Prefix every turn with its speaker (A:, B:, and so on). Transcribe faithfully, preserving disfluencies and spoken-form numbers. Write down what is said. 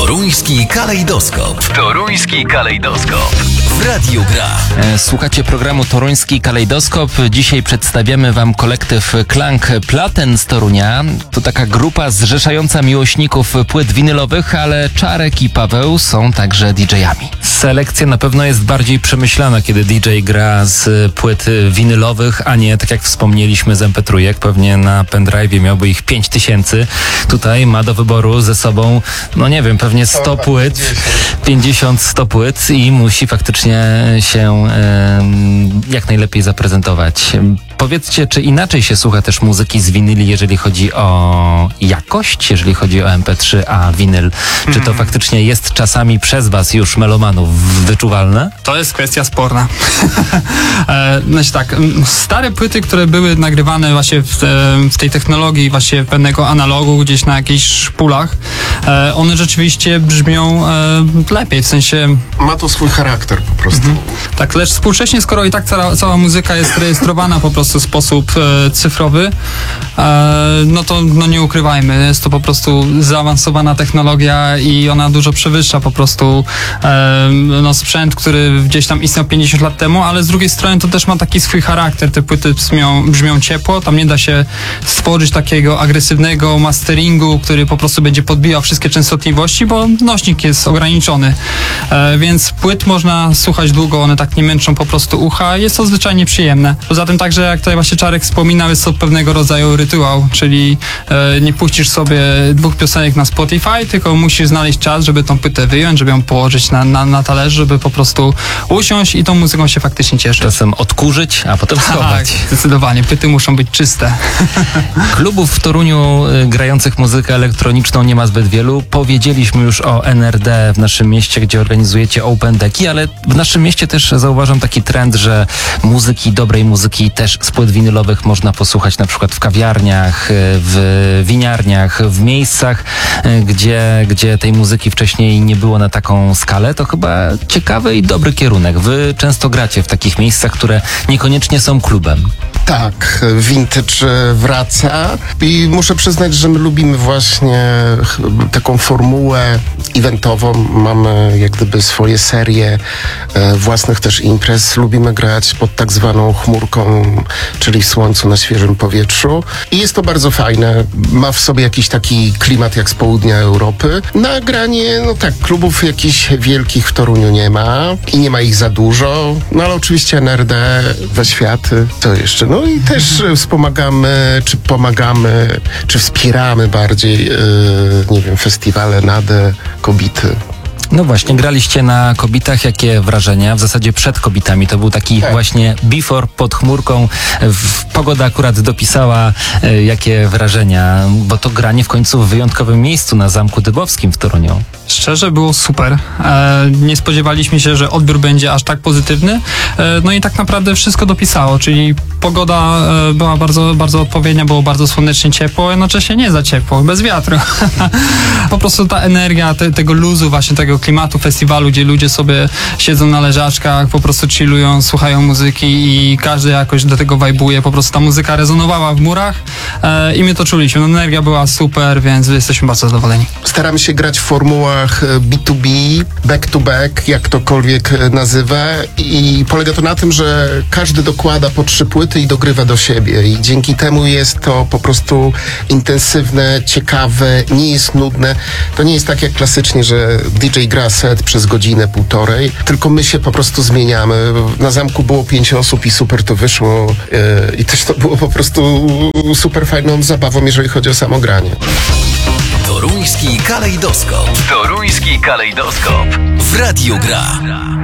A: Toruński kalejdoskop. Toruński kalejdoskop. W Radiu Gra.
B: Słuchacie programu Toruński kalejdoskop. Dzisiaj przedstawiamy wam kolektyw Klang Platen z Torunia. To taka grupa zrzeszająca miłośników płyt winylowych, ale Czarek i Paweł są także didżejami. Selekcja na pewno jest bardziej przemyślana, kiedy didżej gra z płyt winylowych, a nie, tak jak wspomnieliśmy, z em pe trzy. Pewnie na pendrive'ie miałby ich pięć tysięcy. Tutaj ma do wyboru ze sobą, no nie wiem, pewnie sto płyt, pięćdziesiąt sto płyt i musi faktycznie się e, jak najlepiej zaprezentować. Powiedzcie, czy inaczej się słucha też muzyki z winyli, jeżeli chodzi o jakość, jeżeli chodzi o em pe trzy, a winyl? Czy to faktycznie jest czasami przez was już melomanów wyczuwalne?
C: To jest kwestia sporna. e, znaczy tak, stare płyty, które były nagrywane właśnie w, te, w tej technologii właśnie pewnego analogu gdzieś na jakichś szpulach, e, one rzeczywiście brzmią e, lepiej, w sensie...
D: Ma to swój charakter po prostu. Mhm.
C: Tak, lecz współcześnie, skoro i tak cała, cała muzyka jest rejestrowana po prostu w sposób e, cyfrowy, e, no to no nie ukrywajmy, jest to po prostu zaawansowana technologia i ona dużo przewyższa po prostu e, no sprzęt, który gdzieś tam istniał pięćdziesiąt lat temu, ale z drugiej strony to też ma taki swój charakter. Te płyty brzmią, brzmią ciepło, tam nie da się stworzyć takiego agresywnego masteringu, który po prostu będzie podbijał wszystkie częstotliwości, bo nośnik jest ograniczony. E, więc płyt można słuchać długo, one tak nie męczą po prostu ucha, jest to zwyczajnie przyjemne. Poza tym także, jak tutaj właśnie Czarek wspominał, jest to pewnego rodzaju rytuał, czyli e, nie puścisz sobie dwóch piosenek na Spotify, tylko musisz znaleźć czas, żeby tą płytę wyjąć, żeby ją położyć na, na, na talerz, żeby po prostu usiąść i tą muzyką się faktycznie cieszyć.
B: Czasem odkurzyć, a potem schować.
C: Tak, zdecydowanie. Płyty muszą być czyste.
B: Klubów w Toruniu y, grających muzykę elektroniczną nie ma zbyt wielu. Powiedzieliśmy już o en er de w naszym mieście, gdzie organizujecie open decki, ale w naszym mieście też zauważam taki trend, że muzyki, dobrej muzyki też z płyt winylowych można posłuchać na przykład w kawiarniach, w winiarniach, w miejscach, gdzie, gdzie tej muzyki wcześniej nie było na taką skalę. To chyba ciekawy i dobry kierunek. Wy często gracie w takich miejscach, które niekoniecznie są klubem.
D: Tak, vintage wraca i muszę przyznać, że my lubimy właśnie taką formułę eventową. Mamy jak gdyby swoje serie e, własnych też imprez. Lubimy grać pod tak zwaną chmurką, czyli w słońcu, na świeżym powietrzu. I jest to bardzo fajne. Ma w sobie jakiś taki klimat jak z południa Europy. Na granie, no tak, klubów jakichś wielkich w Toruniu nie ma i nie ma ich za dużo. No ale oczywiście en er de, we światy, to jeszcze. No i też wspomagamy, czy pomagamy, czy wspieramy bardziej, yy, nie wiem, festiwale Nade, Kobity.
B: No właśnie, graliście na Kobitach. Jakie wrażenia? W zasadzie przed Kobitami. To był taki tak. właśnie before pod chmurką. W, pogoda akurat dopisała. E, jakie wrażenia? Bo to granie w końcu w wyjątkowym miejscu na Zamku Dybowskim w Toruniu.
C: Szczerze było super. E, nie spodziewaliśmy się, że odbiór będzie aż tak pozytywny. E, no i tak naprawdę wszystko dopisało, czyli pogoda e, była bardzo, bardzo odpowiednia, było bardzo słonecznie, ciepło, a jednocześnie nie za ciepło, bez wiatru. Po prostu ta energia te, tego luzu, właśnie tego klimatu festiwalu, gdzie ludzie sobie siedzą na leżaczkach, po prostu chillują, słuchają muzyki i każdy jakoś do tego wajbuje. Po prostu ta muzyka rezonowała w murach e, i my to czuliśmy. No, energia była super, więc jesteśmy bardzo zadowoleni.
D: Staramy się grać w formułach bi tu bi, back to back, jak ktokolwiek nazywa, i polega to na tym, że każdy dokłada po trzy płyty i dogrywa do siebie i dzięki temu jest to po prostu intensywne, ciekawe, nie jest nudne. To nie jest tak jak klasycznie, że didżej gra set przez godzinę, półtorej, tylko my się po prostu zmieniamy. Na zamku było pięć osób i super to wyszło yy, i też to było po prostu super fajną zabawą, jeżeli chodzi o samo granie.
A: Toruński kalejdoskop. Toruński kalejdoskop. W Radiu Gra.